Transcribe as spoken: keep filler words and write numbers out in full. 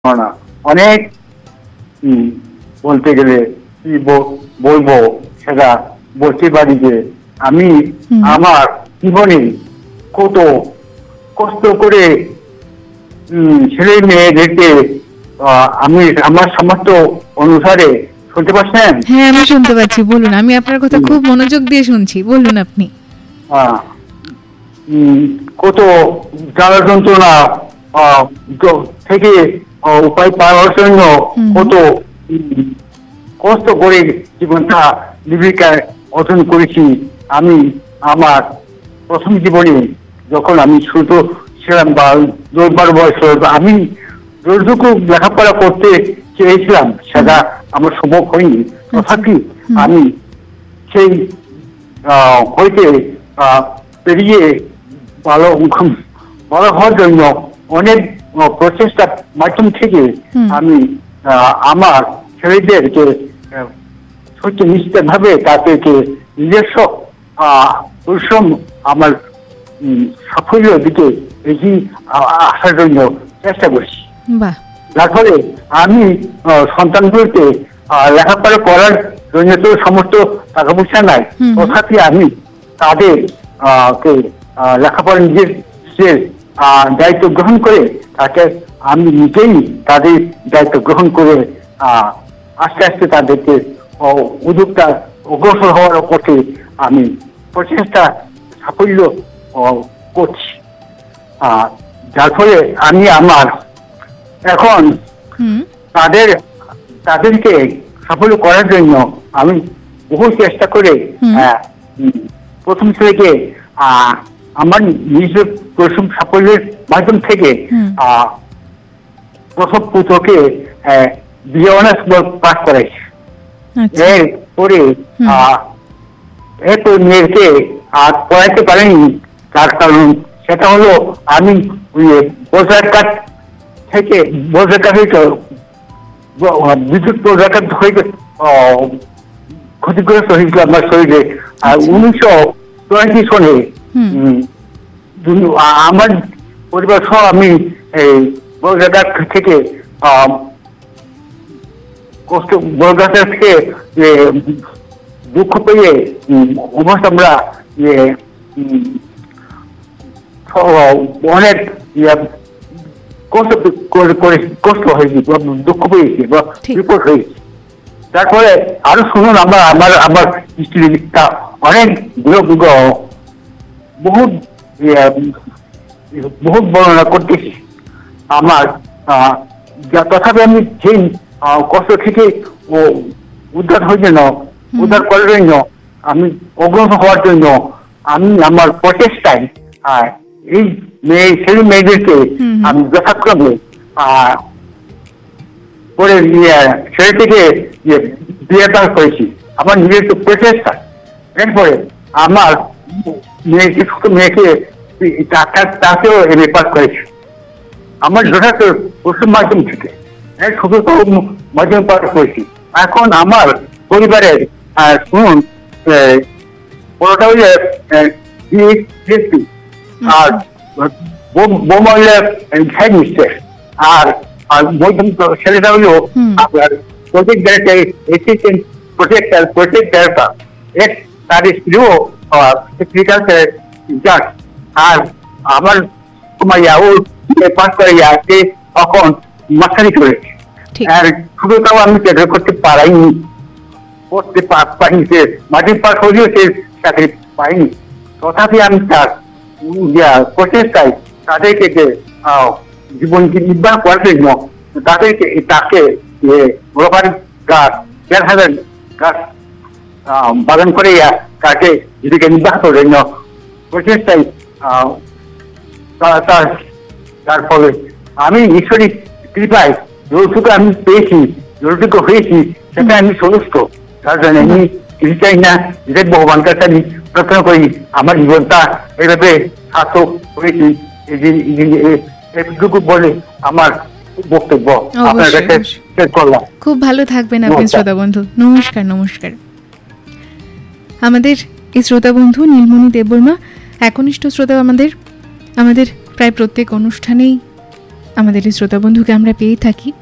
না অনেক বলতে গেলে কি বলবো সেটা বলতে পারি যে আমি আমার জীবনে কত কষ্ট করে ছেলে মেয়েদেরকে আমি আমার সামর্থ্য অনুসারে শুনতে পাচ্ছেন? হ্যাঁ আমি শুনতে পাচ্ছি, বলুন। আমি আপনার কথা খুব মনোযোগ দিয়ে শুনছি, বলুন আপনি। কত জ্বালা যন্ত্রণা থেকে উপায় পাওয়ার জন্য কত কষ্ট করে জীবনটা জীবিকায় অর্জন করেছি। আমি আমার প্রথম জীবনে যখন আমি ছোট ছিলাম বা দশ বারো বয়স, আমি যতটুকু লেখাপড়া করতে চেয়েছিলাম সেটা আমার সম্ভব হয়নি। তথাপি আমি সেই হইতে পেরিয়ে ভালো ভালো হওয়ার জন্য অনেক প্রচেষ্টার মাধ্যম থেকে আমি আমার ছেলেদেরকে সত্য নিশ্চিত ভাবে তাদেরকে নিজস্ব পরিশ্রম আমার সাফল্যের দিকে এগিয়ে আসার জন্য চেষ্টা করছি। যার ফলে আমি সন্তানগুলোকে লেখাপড়া করার জন্য তো সমস্ত টাকা পয়সা নাই, তথাপি আমি তাদের কে লেখাপড়া নিজের দায়িত্ব গ্রহণ করে তাকে আমি নিজেই তাদের দায়িত্ব গ্রহণ করে আস্তে আস্তে তাদেরকে উদ্যোগটা অগ্রসর হওয়ার পথে আমি প্রচেষ্টা সাফল্য করছি। যার ফলে আমি আমার এখন তাদের তাদেরকে সাফল্য করার জন্য আমি বহু চেষ্টা করে প্রথম থেকে আমার নিজের পরিশ্রম সাফল্যের মাধ্যম থেকে প্রথম পুত্রকে বিএ অনার্স পাস করাইছি। এরপরে এরপর মেয়েকে আর পড়াইতে পারেনি, তার কারণ সেটা হলো আমি বজ্রাঘাত থেকে বজ্রাঘাত হইতে বিদ্যুৎ বজ্রাঘাত হইতে ক্ষতিগ্রস্ত হয়েছিল আমার শরীরে। আর উনিশশো চুরাশি সনে আমার পরিবার সহ আমি এই বজ্রাঘাত থেকে কষ্ট বজ্রাঘাত থেকে দুঃখ পেয়ে অবশ্য আমরা অনেক কষ্ট কষ্ট হয়েছি, দুঃখ পেয়েছি বা বিপদ হয়েছি। তারপরে আরো শুনুন, আমার আমার আমার স্ত্রীটা অনেক বহুত বহুত বর্ণনা করতেছি আমার, তথাপি আমি সেই কষ্ট থেকে ও উদ্ধার হওয়ার জন্য উদ্ধার করার জন্য আমি অগ্রসর হওয়ার জন্য আমি আমার প্রচেষ্টায় এই মেয়ে ছেলে মেয়েদেরকে আমি যথাক্রমে পরে ছেলে থেকে বিয়ে দান করেছি আমার নিজের প্রচেষ্টা। এরপরে আমার মেয়েকে ছোট মেয়েকে তাকেও এম এ পাস করেছি আমার যথার্থ প্রথম মাধ্যম থেকে, ছোট মাধ্যম পাস করেছি। এখন আমার পরিবারের শুনুন পুরোটা হইলে আর বোমা হইলে হেড মিস্টার, আর মধ্যম ছেলেটা হইলো আপনার project director assistant projector project director, এক তার স্ত্রীও এগ্রিকালচার জাজ। আর আমার মাইয়া ও পাস করে আসছে তখন মাস্টারি করেছে। আর শুধুটাও আমি চাকরি করতে পারাইনি, করতে পারিনি, সে মাটির পাস হলেও সে চাকরি পাইনি। তথাপি আমি তার প্রচেষ্টায় তাদেরকে যে জীবনকে নির্বাহ করার জন্য তাদেরকে তাকে রবার গাছ দেড় হাজার গাছ বাগান করে তাকে জীবিকা নির্বাহ করার জন্য প্রচেষ্টায় তার ফলে আমি ঈশ্বরী কৃপায় যতটুকু আমি পেয়েছি যতটুকু হয়েছি সেটা আমি সমস্ত। তার জন্য আমি কিছু চাই না, যে ভগবান কাছে আমি প্রার্থনা করি আমার জীবনটা এইভাবে সার্থক হয়েছি। এটুকু বলে আমার বক্তব্য আপনার কাছে শেষ করলাম। খুব ভালো থাকবেন আপনি শ্রোতা বন্ধু। নমস্কার। নমস্কার। আমাদের এই শ্রোতা বন্ধু নীলমণি দেববর্মা একনিষ্ঠ শ্রোতা, আমাদের আমাদের প্রায় প্রত্যেক অনুষ্ঠানেই আমাদের এই শ্রোতা বন্ধুকে আমরা পেয়ে থাকি।